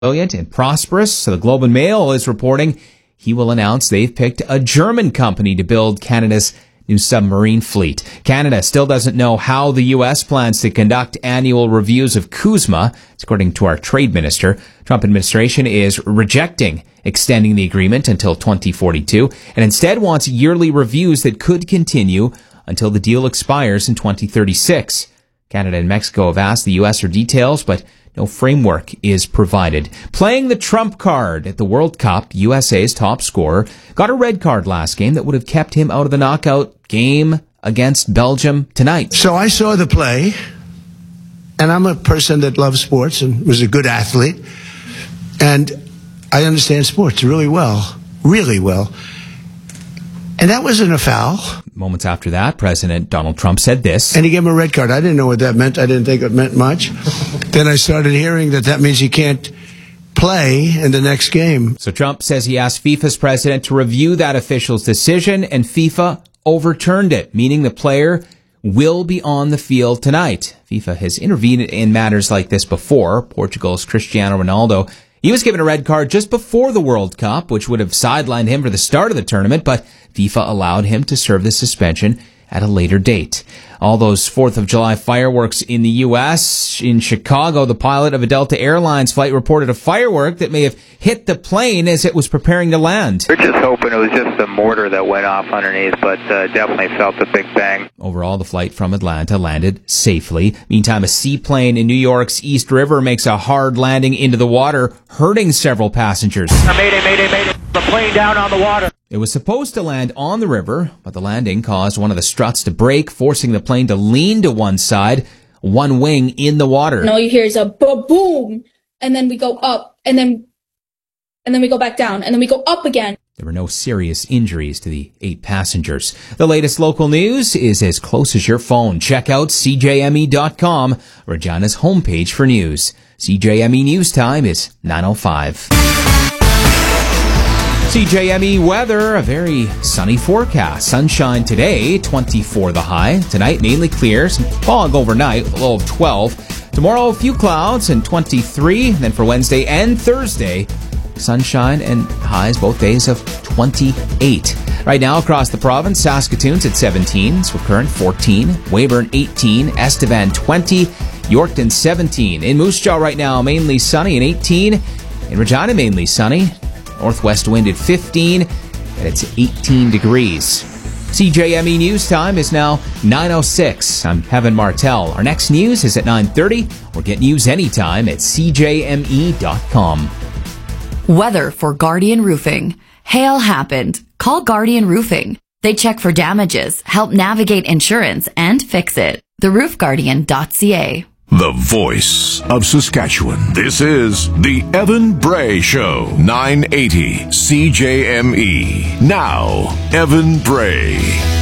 brilliant and prosperous. So the Globe and Mail is reporting he will announce they've picked a German company to build Canada's new submarine fleet. Canada still doesn't know how the U.S. plans to conduct annual reviews of CUSMA. It's according to our trade minister. Trump administration is rejecting extending the agreement until 2042 and instead wants yearly reviews that could continue until the deal expires in 2036. Canada and Mexico have asked the U.S. for details, but no framework is provided. Playing the trump card at the World Cup, USA's top scorer got a red card last game that would have kept him out of the knockout game against Belgium tonight. So I saw the play, and I'm a person that loves sports and was a good athlete, and I understand sports really well. And that wasn't a foul. Moments after that, President Donald Trump said this. And he gave him a red card. I didn't know what that meant. I didn't think it meant much. Then I started hearing that means he can't play in the next game. So Trump says he asked FIFA's president to review that official's decision, and FIFA overturned it, meaning the player will be on the field tonight. FIFA has intervened in matters like this before. Portugal's Cristiano Ronaldo, he was given a red card just before the World Cup, which would have sidelined him for the start of the tournament, but FIFA allowed him to serve the suspension at a later date. All those 4th of July fireworks in the U.S. In Chicago, the pilot of a Delta Airlines flight reported a firework that may have hit the plane as it was preparing to land. We're just hoping it was just the mortar that went off underneath, but definitely felt a big bang. Overall, the flight from Atlanta landed safely. Meantime, a seaplane in New York's East River makes a hard landing into the water, hurting several passengers. Mayday. The plane down on the water. It was supposed to land on the river, but the landing caused one of the struts to break, forcing the plane to lean to one side, one wing in the water. And all you hear is a boom, and then we go up, and then we go back down, and then we go up again. There were no serious injuries to the 8 passengers. The latest local news is as close as your phone. Check out CJME.com, Regina's homepage for news. CJME News Time is 9:05. CJME weather, a very sunny forecast. Sunshine today, 24 the high. Tonight, mainly clear. Some fog overnight, a low of 12. Tomorrow, a few clouds and 23. Then for Wednesday and Thursday, sunshine and highs both days of 28. Right now, across the province, Saskatoon's at 17. Swift 14. Weyburn, 18. Estevan, 20. Yorkton, 17. In Moose Jaw right now, mainly sunny and 18. In Regina, mainly sunny. Northwest wind at 15, and it's 18 degrees. CJME News Time is now 9:06. I'm Kevin Martell. Our next news is at 9:30, or get news anytime at CJME.com. Weather for Guardian Roofing. Hail happened. Call Guardian Roofing. They check for damages, help navigate insurance, and fix it. TheRoofGuardian.ca. The voice of Saskatchewan. This is The Evan Bray Show, 980 CJME. Now, Evan Bray.